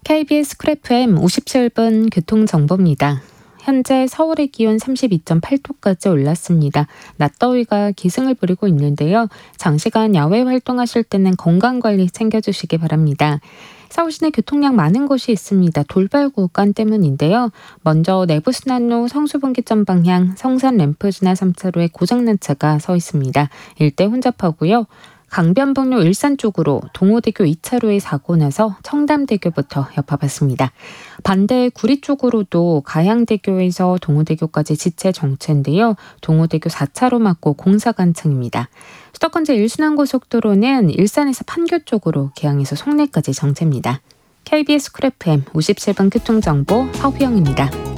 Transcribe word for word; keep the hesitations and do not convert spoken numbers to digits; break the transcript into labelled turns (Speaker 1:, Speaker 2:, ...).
Speaker 1: 케이비에스 쿨 에프엠 오십칠 분 교통정보입니다. 현재 서울의 기온 삼십이 점 팔 도까지 올랐습니다. 낮더위가 기승을 부리고 있는데요. 장시간 야외 활동하실 때는 건강관리 챙겨주시기 바랍니다. 서울 시내 교통량 많은 곳이 있습니다. 돌발 구간 때문인데요. 먼저 내부순환로 성수분기점 방향 성산 램프 지나 삼 차로에 고장난 차가 서 있습니다. 일대 혼잡하고요. 강변북로 일산 쪽으로 동호대교 이 차로에 사고 나서 청담대교부터 여파받습니다. 반대 구리 쪽으로도 가양대교에서 동호대교까지 지체 정체인데요. 동호대교 사 차로 막고 공사가 한창입니다. 수도권 제일 순환고속도로는 일산에서 판교 쪽으로 계양에서 송내까지 정체입니다. 케이비에스 쿨 에프엠 오십칠 분 교통정보 서휘영입니다.